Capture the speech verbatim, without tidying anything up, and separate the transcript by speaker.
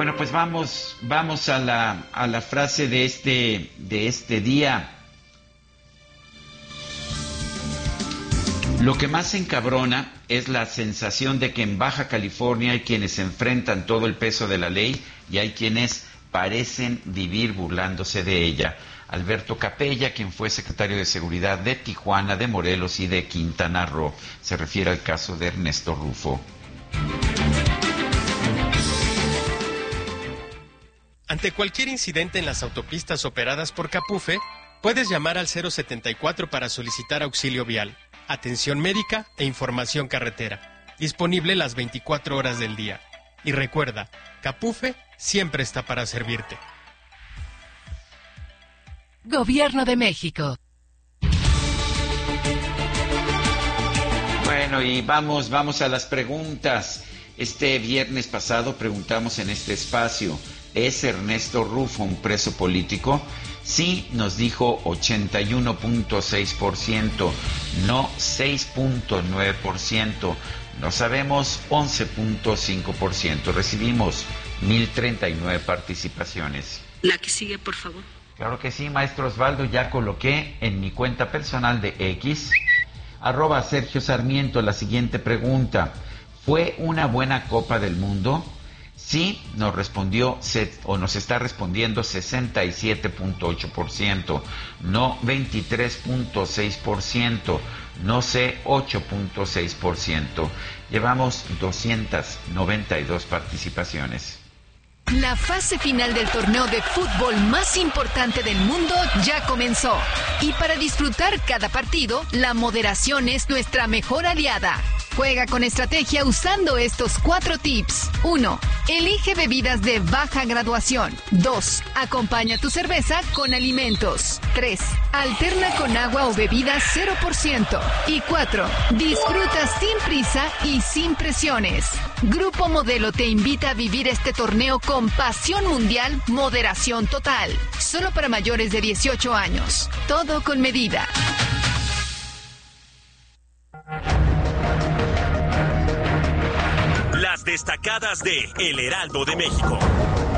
Speaker 1: Bueno, pues vamos, vamos a la, a la frase de este, de este día. Lo que más encabrona es la sensación de que en Baja California hay quienes enfrentan todo el peso de la ley y hay quienes parecen vivir burlándose de ella. Alberto Capella, quien fue secretario de Seguridad de Tijuana, de Morelos y de Quintana Roo. Se refiere al caso de Ernesto Rufo.
Speaker 2: Ante cualquier incidente en las autopistas operadas por Capufe, puedes llamar al cero setenta y cuatro para solicitar auxilio vial, atención médica e información carretera. Disponible las veinticuatro horas del día. Y recuerda, Capufe siempre está para servirte.
Speaker 3: Gobierno de México.
Speaker 1: Bueno, y vamos, vamos a las preguntas. Este viernes pasado preguntamos en este espacio, ¿es Ernesto Rufo un preso político? Sí, nos dijo ochenta y uno punto seis por ciento, no seis punto nueve por ciento, no sabemos once punto cinco por ciento. Recibimos mil treinta y nueve participaciones.
Speaker 4: La que sigue, por favor.
Speaker 1: Claro que sí, maestro Osvaldo, ya coloqué en mi cuenta personal de X, arroba Sergio Sarmiento, la siguiente pregunta. ¿Fue una buena Copa del Mundo? Sí, nos respondió, o nos está respondiendo sesenta y siete punto ocho por ciento, no veintitrés punto seis por ciento, no sé ocho punto seis por ciento. Llevamos doscientas noventa y dos participaciones.
Speaker 3: La fase final del torneo de fútbol más importante del mundo ya comenzó. Y para disfrutar cada partido, la moderación es nuestra mejor aliada. Juega con estrategia usando estos cuatro tips. uno. Elige bebidas de baja graduación. dos. Acompaña tu cerveza con alimentos. tres. Alterna con agua o bebidas cero por ciento. Y cuatro. Disfruta sin prisa y sin presiones. Grupo Modelo te invita a vivir este torneo con pasión mundial, moderación total. Solo para mayores de dieciocho años. Todo con medida.
Speaker 5: Las destacadas de El Heraldo de México.